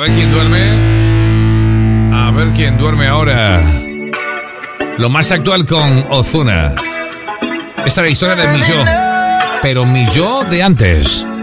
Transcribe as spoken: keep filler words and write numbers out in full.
ver quién duerme. A ver quién duerme ahora. Lo más actual con Ozuna. Esta es la historia de mi yo, pero mi yo de antes.